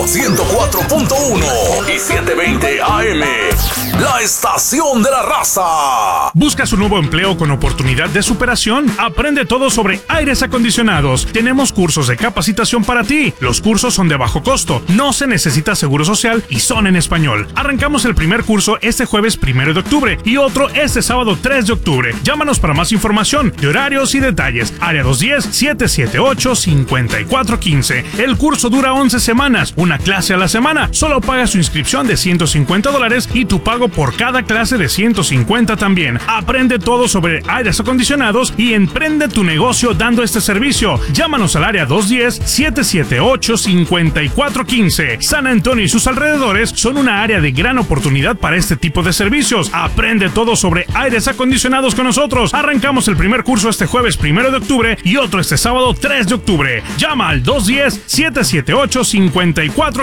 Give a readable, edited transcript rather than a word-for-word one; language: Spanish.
104.1 y 720 AM. La estación de la raza. ¿Buscas un nuevo empleo con oportunidad de superación? Aprende todo sobre aires acondicionados. Tenemos cursos de capacitación para ti. Los cursos son de bajo costo, no se necesita seguro social y son en español. Arrancamos el primer curso este jueves 1 de octubre y otro este sábado 3 de octubre. Llámanos para más información de horarios y detalles. Área 210-778-5415. El curso dura 11 semanas, una clase a la semana. Solo paga su inscripción de $150 y tu pago por cada clase de $150 también. Aprende todo sobre aires acondicionados y emprende tu negocio dando este servicio. Llámanos al área 210-778-5415. San Antonio y sus alrededores son una área de gran oportunidad para este tipo de servicios. Aprende todo sobre aires acondicionados con nosotros. Arrancamos el primer curso este jueves 1 de octubre y otro este sábado 3 de octubre. Llama al 210-778-5415.